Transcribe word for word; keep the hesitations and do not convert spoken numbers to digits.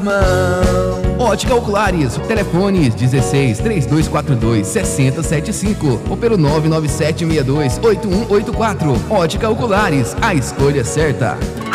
Ótica Oculares, telefones dezesseis, trinta e dois quarenta e dois, sessenta setenta e cinco ou pelo nove nove sete seis dois, oito um oito quatro. Ótica Oculares, a escolha certa.